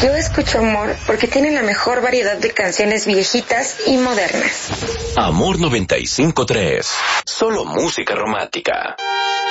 Yo escucho Amor porque tiene la mejor variedad de canciones viejitas y modernas. Amor 95.3. Solo música romántica.